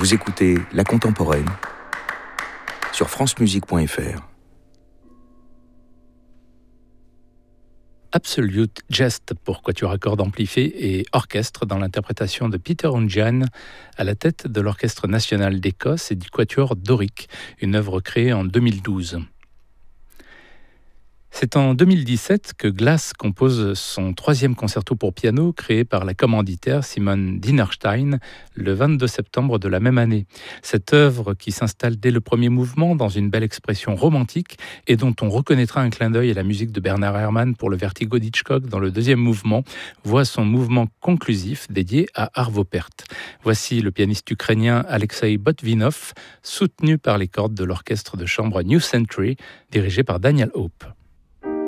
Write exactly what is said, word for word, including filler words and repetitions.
Vous écoutez La Contemporaine sur francemusique point f r. Absolute Jest pour quatuor à cordes amplifiées et orchestre dans l'interprétation de Peter Oundjian à la tête de l'Orchestre national d'Écosse et du quatuor Doric, une œuvre créée en deux mille douze. C'est en deux mille dix-sept que Glass compose son troisième concerto pour piano créé par la commanditaire Simone Dinerstein le vingt-deux septembre de la même année. Cette œuvre qui s'installe dès le premier mouvement dans une belle expression romantique et dont on reconnaîtra un clin d'œil à la musique de Bernard Herrmann pour le Vertigo d'Hitchcock dans le deuxième mouvement, voit son mouvement conclusif dédié à Arvo Pärt. Voici le pianiste ukrainien Alexei Botvinov, soutenu par les cordes de l'orchestre de chambre New Century dirigé par Daniel Hope.